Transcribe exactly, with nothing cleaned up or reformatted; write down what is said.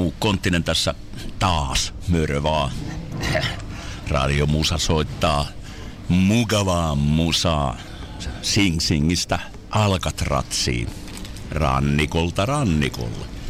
Aamu Konttinen tässä taas mörvaa. Radiomusa soittaa mukavaa musaa Sing Singistä Alcatraziin. Rannikolta rannikolle.